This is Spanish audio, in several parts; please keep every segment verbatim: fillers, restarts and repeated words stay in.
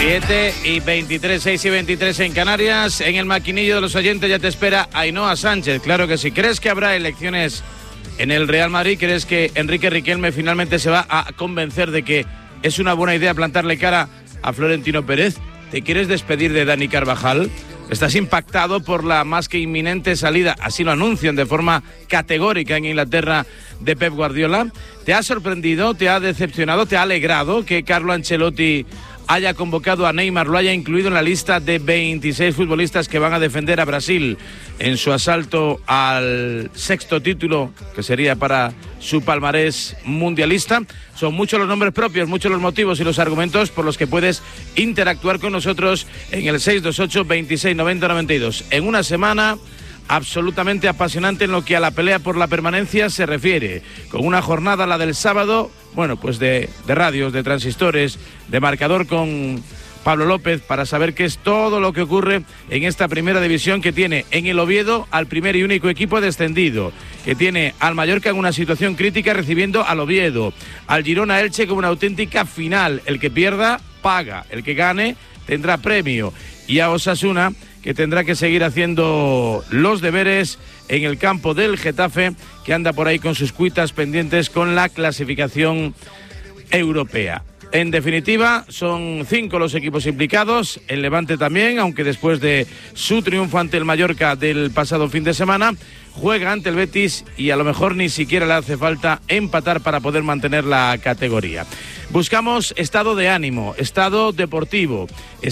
siete y veintitrés, seis y veintitrés en Canarias. En el maquinillo de los oyentes ya te espera Ainhoa Sánchez. Claro que sí. ¿Crees que habrá elecciones en el Real Madrid? ¿Crees que Enrique Riquelme finalmente se va a convencer de que es una buena idea plantarle cara a Florentino Pérez? ¿Te quieres despedir de Dani Carvajal? ¿Estás impactado por la más que inminente salida, así lo anuncian de forma categórica en Inglaterra, de Pep Guardiola? ¿Te ha sorprendido, te ha decepcionado, te ha alegrado que Carlo Ancelotti haya convocado a Neymar, lo haya incluido en la lista de veintiséis futbolistas que van a defender a Brasil en su asalto al sexto título, que sería para su palmarés mundialista? Son muchos los nombres propios, muchos los motivos y los argumentos por los que puedes interactuar con nosotros en el seis dos ocho, veintiséis, noventa, noventa y dos. En una semana absolutamente apasionante en lo que a la pelea por la permanencia se refiere, con una jornada, la del sábado, bueno, pues de, de radios, de transistores, de marcador con Pablo López, para saber qué es todo lo que ocurre en esta primera división, que tiene en el Oviedo al primer y único equipo descendido, que tiene al Mallorca en una situación crítica recibiendo al Oviedo, al Girona Elche con una auténtica final. El que pierda paga, el que gane tendrá premio, y a Osasuna, que tendrá que seguir haciendo los deberes en el campo del Getafe, que anda por ahí con sus cuitas pendientes con la clasificación europea. En definitiva, son cinco los equipos implicados, el Levante también, aunque después de su triunfo ante el Mallorca del pasado fin de semana, juega ante el Betis y a lo mejor ni siquiera le hace falta empatar para poder mantener la categoría. Buscamos estado de ánimo, estado deportivo,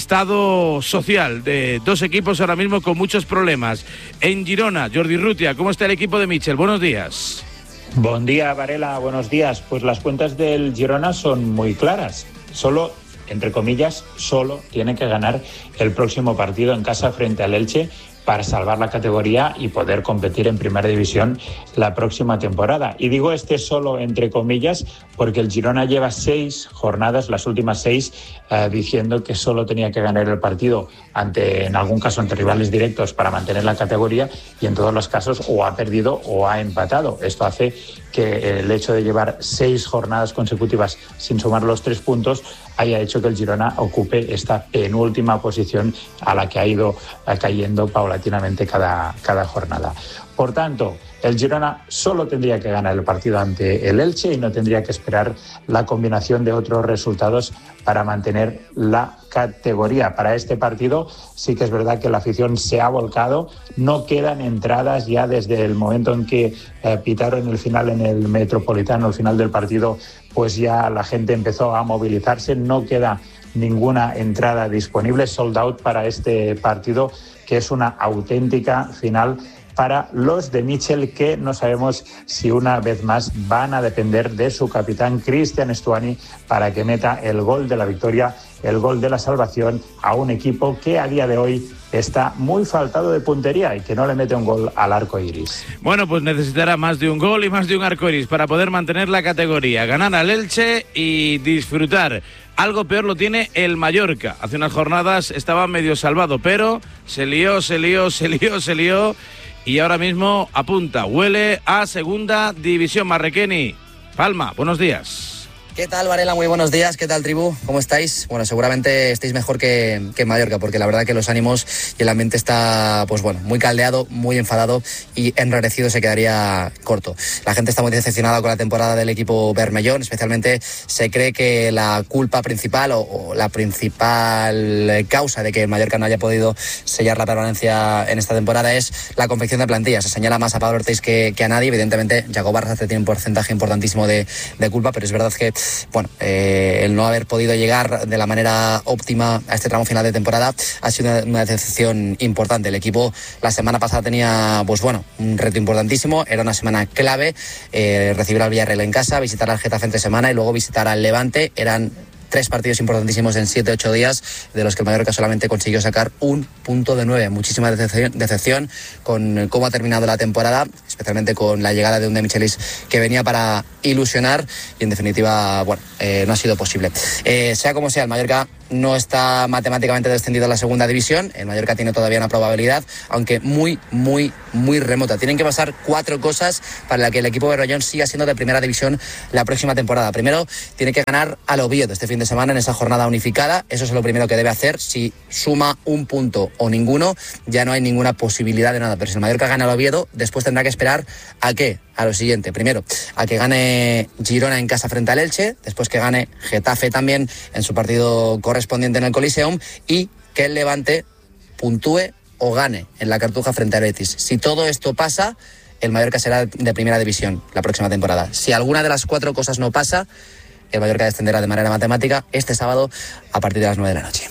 estado social de dos equipos ahora mismo con muchos problemas. En Girona, Jordi Rutia, ¿cómo está el equipo de Michel? Buenos días. Buen día, Varela, buenos días. Pues las cuentas del Girona son muy claras. Solo, entre comillas, solo tiene que ganar el próximo partido en casa frente al Elche para salvar la categoría y poder competir en Primera División la próxima temporada. Y digo este solo entre comillas porque el Girona lleva seis jornadas, las últimas seis, eh, diciendo que solo tenía que ganar el partido ante, en algún caso, ante rivales directos para mantener la categoría, y en todos los casos o ha perdido o ha empatado. Esto hace que el hecho de llevar seis jornadas consecutivas sin sumar los tres puntos haya hecho que el Girona ocupe esta penúltima posición a la que ha ido cayendo paulatinamente cada, cada jornada. Por tanto, el Girona solo tendría que ganar el partido ante el Elche y no tendría que esperar la combinación de otros resultados para mantener la categoría. Para este partido sí que es verdad que la afición se ha volcado, no quedan entradas ya desde el momento en que eh, pitaron el final en el Metropolitano, el final del partido, pues ya la gente empezó a movilizarse, no queda ninguna entrada disponible, sold out para este partido, que es una auténtica final para los de Michel, que no sabemos si una vez más van a depender de su capitán Cristian Stuani para que meta el gol de la victoria, el gol de la salvación a un equipo que a día de hoy está muy faltado de puntería y que no le mete un gol al arco iris. Bueno, pues necesitará más de un gol y más de un arco iris para poder mantener la categoría, ganar al Elche y disfrutar. Algo peor lo tiene el Mallorca. Hace unas jornadas estaba medio salvado, pero se lió, se lió, se lió, se lió. Y ahora mismo apunta, huele a segunda división. Marrequeni, Palma, buenos días. ¿Qué tal, Varela? Muy buenos días. ¿Qué tal, tribu? ¿Cómo estáis? Bueno, seguramente estéis mejor que, que en Mallorca, porque la verdad que los ánimos y el ambiente está, pues bueno, muy caldeado, muy enfadado, y enrarecido se quedaría corto. La gente está muy decepcionada con la temporada del equipo Bermellón. Especialmente se cree que la culpa principal o, o la principal causa de que el Mallorca no haya podido sellar la permanencia en esta temporada es la confección de plantillas. Se señala más a Pablo Ortiz que, que a nadie. Evidentemente, Jacob Barraza tiene un porcentaje importantísimo de, de culpa, pero es verdad que bueno, eh, el no haber podido llegar de la manera óptima a este tramo final de temporada ha sido una, una decepción importante. El equipo la semana pasada tenía, pues bueno, un reto importantísimo. Era una semana clave, eh, recibir al Villarreal en casa, visitar al Getafe entre semana y luego visitar al Levante. Eran tres partidos importantísimos en siete, ocho días, de los que el Mallorca solamente consiguió sacar un punto de nueve. Muchísima decepción, decepción con cómo ha terminado la temporada, especialmente con la llegada de un De Michelis que venía para ilusionar y en definitiva, bueno, eh, no ha sido posible. Eh, sea como sea, el Mallorca no está matemáticamente descendido a la segunda división. El Mallorca tiene todavía una probabilidad, aunque muy, muy, muy remota. Tienen que pasar cuatro cosas para que el equipo berrollón siga siendo de primera división la próxima temporada. Primero, tiene que ganar al Oviedo este fin de semana en esa jornada unificada. Eso es lo primero que debe hacer. Si suma un punto o ninguno, ya no hay ninguna posibilidad de nada. Pero si el Mallorca gana al Oviedo, después tendrá que esperar ¿a qué? A lo siguiente. Primero, a que gane Girona en casa frente al Elche, después que gane Getafe también en su partido correspondiente en el Coliseum, y que el Levante puntúe o gane en la Cartuja frente al Betis. Si todo esto pasa, el Mallorca será de primera división la próxima temporada. Si alguna de las cuatro cosas no pasa, el Mallorca descenderá de manera matemática este sábado a partir de las nueve de la noche.